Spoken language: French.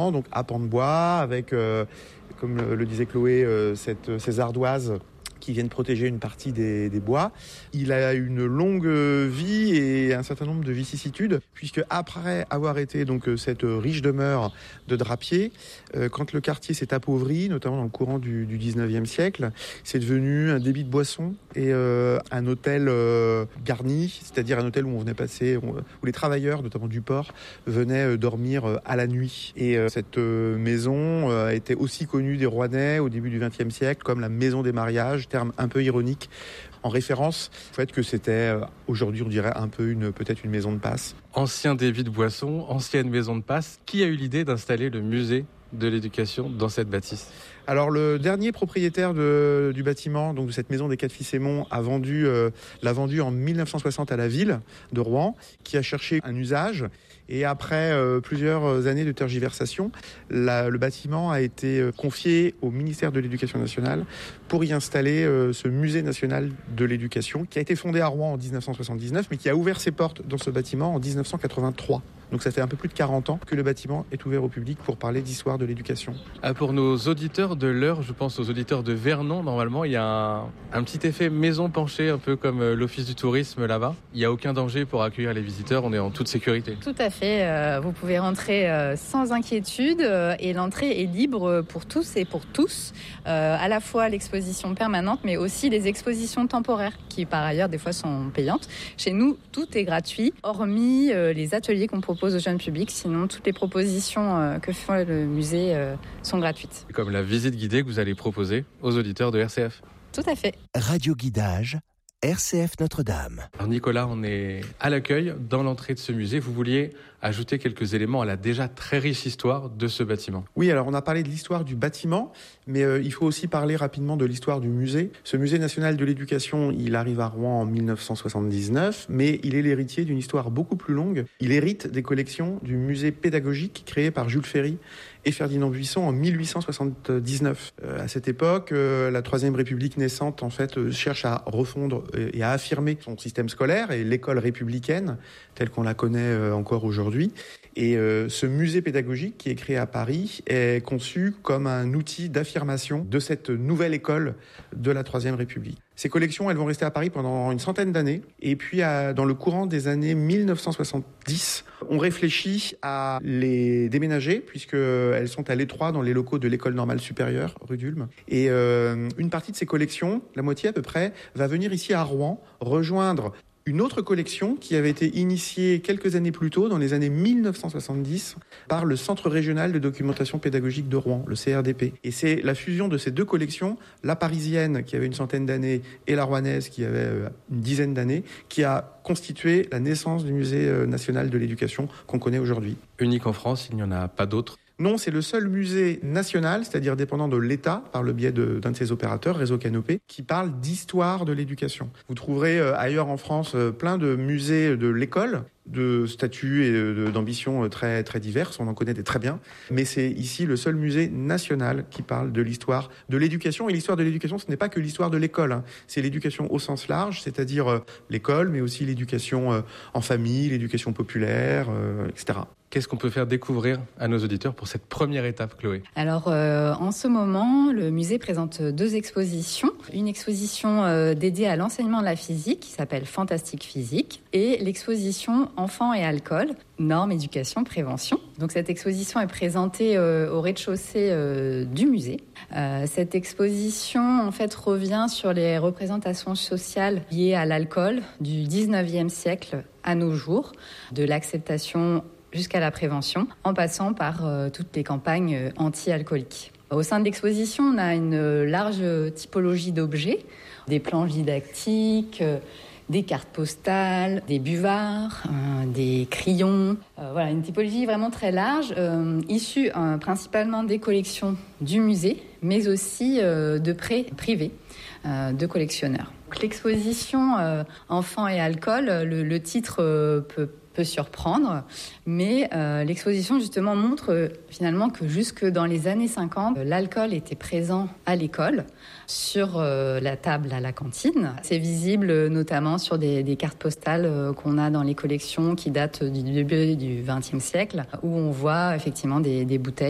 bâtiment donc à pans de bois avec, comme le disait Chloé, ces ardoises qui viennent protéger une partie des bois. Il a une longue vie et un certain nombre de vicissitudes, puisque après avoir été donc cette riche demeure de drapier, quand le quartier s'est appauvri, notamment dans le courant du 19e siècle, c'est devenu un débit de boissons et un hôtel garni, c'est-à-dire un hôtel où on venait passer, où les travailleurs, notamment du port, venaient dormir à la nuit. Et cette maison était aussi connue des Rouennais au début du XXe siècle comme la maison des mariages, terme un peu ironique, en référence au fait que c'était, aujourd'hui on dirait peut-être une maison de passe. Ancien débit de boissons, ancienne maison de passe, qui a eu l'idée d'installer le musée de l'éducation dans cette bâtisse? Alors le dernier propriétaire du bâtiment, donc de cette maison des Quatre Fils Aymon, l'a vendu en 1960 à la ville de Rouen, qui a cherché un usage. Et après plusieurs années de tergiversation, le bâtiment a été confié au ministère de l'Éducation nationale pour y installer ce musée national de l'éducation, qui a été fondé à Rouen en 1979, mais qui a ouvert ses portes dans ce bâtiment en 1983. Donc ça fait un peu plus de 40 ans que le bâtiment est ouvert au public pour parler d'histoire de l'éducation. Pour nos auditeurs de l'heure, je pense aux auditeurs de Vernon, normalement, il y a un petit effet maison penchée, un peu comme l'Office du tourisme là-bas. Il n'y a aucun danger pour accueillir les visiteurs, on est en toute sécurité. Tout à fait, vous pouvez rentrer sans inquiétude et l'entrée est libre pour tous et pour tous. À la fois l'exposition permanente, mais aussi les expositions temporaires, qui par ailleurs des fois sont payantes. Chez nous, tout est gratuit, hormis les ateliers qu'on propose au jeune public. Sinon, toutes les propositions que fait le musée sont gratuites. Comme la visite guidée que vous allez proposer aux auditeurs de RCF. Tout à fait. Radio Guidage, RCF Notre-Dame. Alors Nicolas, on est à l'accueil, dans l'entrée de ce musée. Vous vouliez ajouter quelques éléments à la déjà très riche histoire de ce bâtiment. Oui, alors on a parlé de l'histoire du bâtiment, mais il faut aussi parler rapidement de l'histoire du musée. Ce musée national de l'éducation, il arrive à Rouen en 1979, mais il est l'héritier d'une histoire beaucoup plus longue. Il hérite des collections du musée pédagogique créé par Jules Ferry et Ferdinand Buisson en 1879. À cette époque, la Troisième République naissante, en fait, cherche à refondre et à affirmer son système scolaire et l'école républicaine, telle qu'on la connaît encore aujourd'hui. Et ce musée pédagogique qui est créé à Paris est conçu comme un outil d'affirmation de cette nouvelle école de la Troisième République. Ces collections, elles vont rester à Paris pendant une centaine d'années. Et puis, dans le courant des années 1970, on réfléchit à les déménager, puisqu'elles sont à l'étroit dans les locaux de l'École normale supérieure, rue d'Ulm. Et une partie de ces collections, la moitié à peu près, va venir ici à Rouen, rejoindre une autre collection qui avait été initiée quelques années plus tôt, dans les années 1970, par le Centre régional de documentation pédagogique de Rouen, le CRDP. Et c'est la fusion de ces deux collections, la parisienne qui avait une centaine d'années et la rouennaise qui avait une dizaine d'années, qui a constitué la naissance du Musée national de l'éducation qu'on connaît aujourd'hui. Unique en France, il n'y en a pas d'autres? Non, c'est le seul musée national, c'est-à-dire dépendant de l'État, par le biais d'un de ses opérateurs, Réseau Canopé, qui parle d'histoire de l'éducation. Vous trouverez ailleurs en France plein de musées de l'école, de statuts et d'ambitions très, très diverses, on en connaît des très bien, mais c'est ici le seul musée national qui parle de l'histoire de l'éducation. Et l'histoire de l'éducation, ce n'est pas que l'histoire de l'école, c'est l'éducation au sens large, c'est-à-dire l'école, mais aussi l'éducation en famille, l'éducation populaire, etc. Qu'est-ce qu'on peut faire découvrir à nos auditeurs pour cette première étape, Chloé? Alors, en ce moment, le musée présente 2 expositions. Une exposition dédiée à l'enseignement de la physique, qui s'appelle Fantastique Physique, et l'exposition Enfants et alcool, normes, éducation, prévention. Donc, cette exposition est présentée au rez-de-chaussée du musée. Cette exposition, en fait, revient sur les représentations sociales liées à l'alcool du 19e siècle à nos jours, de l'acceptation jusqu'à la prévention, en passant par toutes les campagnes anti-alcooliques. Au sein de l'exposition, on a une large typologie d'objets, des planches didactiques, des cartes postales, des buvards, des crayons. Voilà, une typologie vraiment très large, issue principalement des collections du musée, mais aussi de prêts privés de collectionneurs. Donc, l'exposition Enfants et alcool, le titre peut surprendre, mais l'exposition justement montre finalement que jusque dans les années 50, l'alcool était présent à l'école, sur la table à la cantine. C'est visible notamment sur des cartes postales qu'on a dans les collections qui datent du début du XXe siècle, où on voit effectivement des bouteilles